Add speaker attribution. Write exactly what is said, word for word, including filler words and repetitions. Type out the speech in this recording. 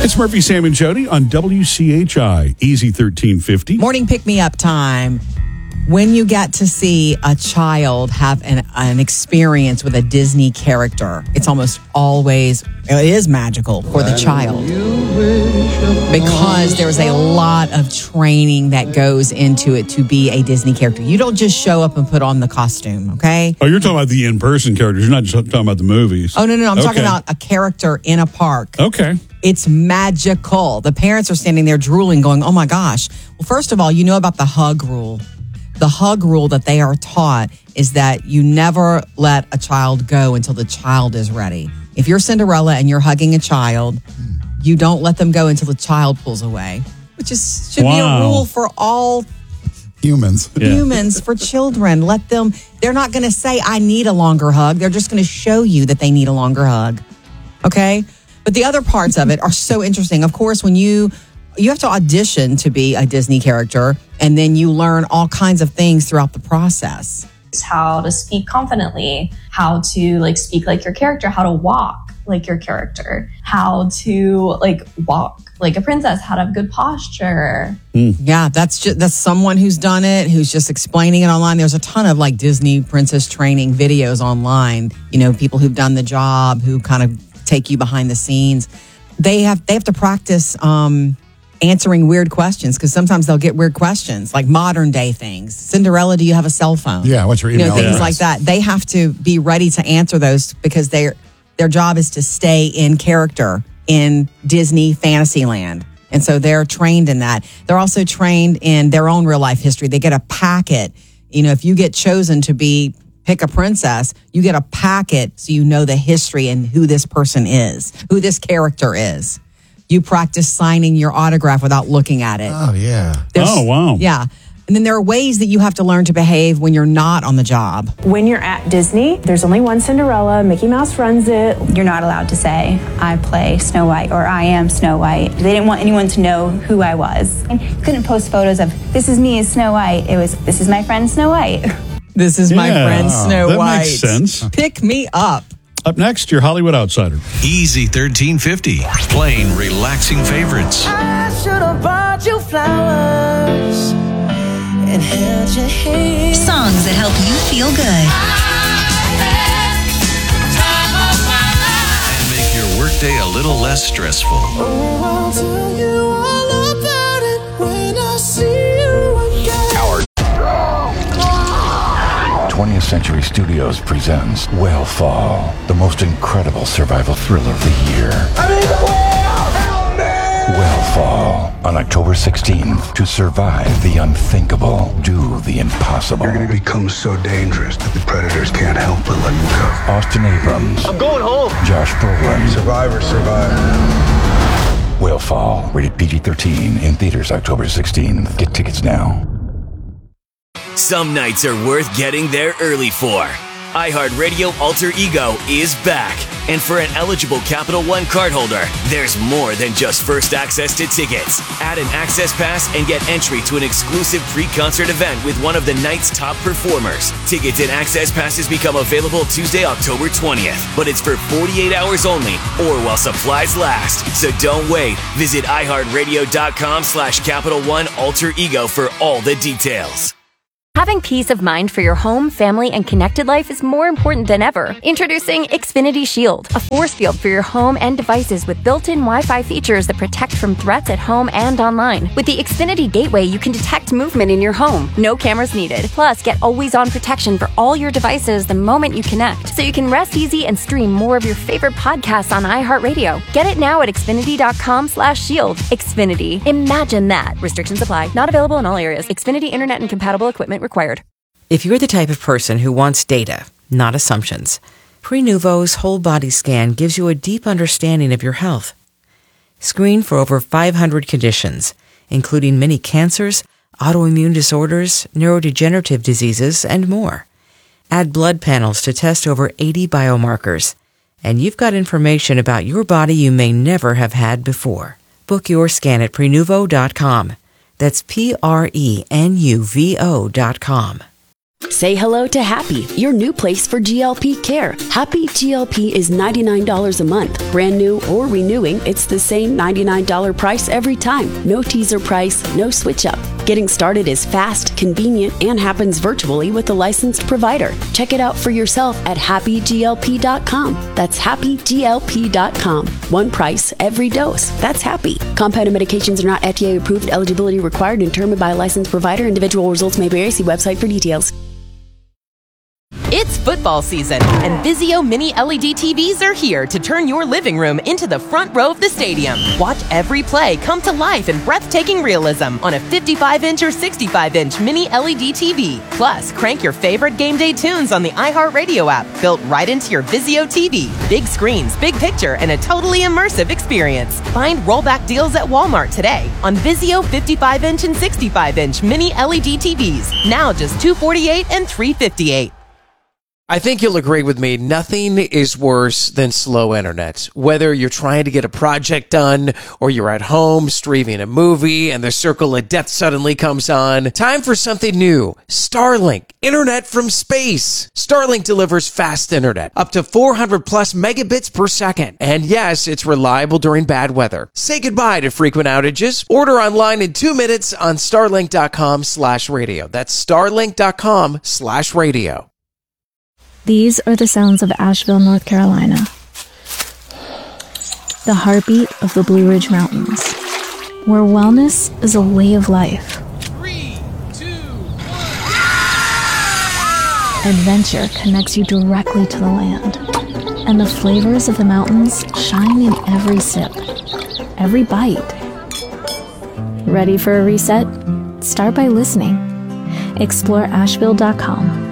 Speaker 1: It's Murphy, Sam, and Jody on W C H I, Easy thirteen fifty.
Speaker 2: Morning pick-me-up time. When you get to see a child have an, an experience with a Disney character, it's almost always, it is magical for the child. Because there's a lot of training that goes into it to be a Disney character. You don't just show up and put on the costume, okay?
Speaker 1: Oh, you're talking about the in-person characters. You're not just talking about the movies.
Speaker 2: Oh, no, no, no. I'm
Speaker 1: okay.
Speaker 2: talking about a character in a park.
Speaker 1: Okay.
Speaker 2: It's magical. The parents are standing there drooling, going, oh my gosh. Well, first of all, you know about the hug rule. The hug rule that they are taught is that you never let a child go until the child is ready. If you're Cinderella and you're hugging a child, you don't let them go until the child pulls away, which is should
Speaker 1: wow.
Speaker 2: be a rule for all
Speaker 3: humans.
Speaker 1: Yeah.
Speaker 2: Humans, for children. Let them, they're not going to say, I need a longer hug. They're just going to show you that they need a longer hug. Okay? But the other parts of it are so interesting. Of course, when you you have to audition to be a Disney character, and then you learn all kinds of things throughout the process.
Speaker 4: How to speak confidently, how to like speak like your character, how to walk like your character, how to like walk like a princess, how to have good posture.
Speaker 2: Mm. Yeah, that's just that's someone who's done it, who's just explaining it online. There's a ton of like Disney princess training videos online. You know, people who've done the job, who kind of take you behind the scenes. They have they have to practice um, answering weird questions, because sometimes they'll get weird questions, like modern day things. Cinderella, do you have a cell phone?
Speaker 3: Yeah, what's your email
Speaker 2: You know, things
Speaker 3: address?
Speaker 2: like that. They have to be ready to answer those, because their their job is to stay in character in Disney Fantasyland. And so they're trained in that. They're also trained in their own real life history. They get a packet. You know, if you get chosen to be pick a princess, you get a packet so you know the history and who this person is, who this character is. You practice signing your autograph without looking at it.
Speaker 3: Oh, yeah.
Speaker 2: There's-
Speaker 1: Oh, wow.
Speaker 2: Yeah. And then there are ways that you have to learn to behave when you're not on the job.
Speaker 5: When you're at Disney, there's only one Cinderella. Mickey Mouse runs it.
Speaker 6: You're not allowed to say, I play Snow White or I am Snow White. They didn't want anyone to know who I was. And you couldn't post photos of, this is me as Snow White. It was, this is my friend Snow White.
Speaker 2: This is my
Speaker 1: Yeah.
Speaker 2: friend Snow
Speaker 1: That
Speaker 2: White.
Speaker 1: makes sense.
Speaker 2: Pick me up.
Speaker 1: Up next, your Hollywood Outsider.
Speaker 7: Easy thirteen fifty. Playing relaxing favorites.
Speaker 8: I should have bought you flowers and held your hand.
Speaker 9: Songs that help you feel good.
Speaker 7: And make your workday a little less stressful.
Speaker 8: Oh, I'll tell you all about it when I see you again.
Speaker 10: Our twentieth Century Studios presents Whale-Fall, the most incredible survival thriller of the year.
Speaker 8: I mean, help me!
Speaker 10: Whale-Fall, on October sixteenth. To survive the unthinkable, do the impossible.
Speaker 11: You're going to become so dangerous that the predators can't help but let you go.
Speaker 10: Austin Abrams.
Speaker 11: I'm going home.
Speaker 10: Josh Brolin.
Speaker 11: Survivor, survivor.
Speaker 10: Whale-Fall, rated P G thirteen, in theaters October sixteenth. Get tickets now.
Speaker 12: Some nights are worth getting there early for. iHeartRadio Alter Ego is back. And for an eligible Capital One cardholder, there's more than just first access to tickets. Add an access pass and get entry to an exclusive pre-concert event with one of the night's top performers. Tickets and access passes become available Tuesday, October twentieth. But it's for forty-eight hours only, or while supplies last. So don't wait. Visit iHeartRadio.com slash Capital One Alter Ego for all the details.
Speaker 13: Having peace of mind for your home, family, and connected life is more important than ever. Introducing Xfinity Shield, a force field for your home and devices with built-in Wi-Fi features that protect from threats at home and online. With the Xfinity Gateway, you can detect movement in your home. No cameras needed. Plus, get always-on protection for all your devices the moment you connect, so you can rest easy and stream more of your favorite podcasts on iHeartRadio. Get it now at Xfinity.com slash shield. Xfinity. Imagine that. Restrictions apply. Not available in all areas. Xfinity Internet and compatible equipment required.
Speaker 14: If you're the type of person who wants data, not assumptions, Prenuvo's whole body scan gives you a deep understanding of your health. Screen for over five hundred conditions, including many cancers, autoimmune disorders, neurodegenerative diseases, and more. Add blood panels to test over eighty biomarkers, and you've got information about your body you may never have had before. Book your scan at Prenuvo dot com. That's P R E N U V O dot com.
Speaker 3: Say hello to Happy, your new place for G L P care. Happy G L P is ninety-nine dollars a month. Brand new or renewing, it's the same ninety-nine dollars price every time. No teaser price, no switch up. Getting started is fast, convenient, and happens virtually with a licensed provider. Check it out for yourself at happy G L P dot com. That's happy G L P dot com. One price, every dose. That's Happy. Compounded medications are not F D A approved. Eligibility required and determined by a licensed provider. Individual results may vary. See website for details.
Speaker 15: It's football season, and Vizio Mini L E D T Vs are here to turn your living room into the front row of the stadium. Watch every play come to life in breathtaking realism on a fifty-five inch or sixty-five inch Mini L E D T V. Plus, crank your favorite game day tunes on the iHeartRadio app, built right into your Vizio T V. Big screens, big picture, and a totally immersive experience. Find rollback deals at Walmart today on Vizio fifty-five inch and sixty-five inch Mini L E D T Vs. Now just two hundred forty-eight dollars and three hundred fifty-eight dollars.
Speaker 16: I think you'll agree with me. Nothing is worse than slow internet. Whether you're trying to get a project done or you're at home streaming a movie and the circle of death suddenly comes on. Time for something new. Starlink. Internet from space. Starlink delivers fast internet. Up to four hundred plus megabits per second. And yes, it's reliable during bad weather. Say goodbye to frequent outages. Order online in two minutes on starlink.com slash radio. That's starlink.com slash radio.
Speaker 17: These are the sounds of Asheville, North Carolina. The heartbeat of the Blue Ridge Mountains, where wellness is a way of life. Three, two, one. Adventure connects you directly to the land, and the flavors of the mountains shine in every sip, every bite. Ready for a reset? Start by listening. explore asheville dot com.